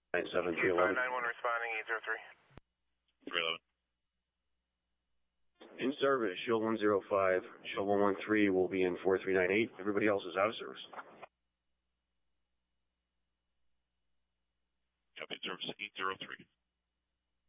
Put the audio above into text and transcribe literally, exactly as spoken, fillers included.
nine seven three eleven. five nine one responding, eight zero three. three eleven. In service, show one zero five, show one one three will be in four three nine eight. Everybody else is out of service. Copy, service eight zero three.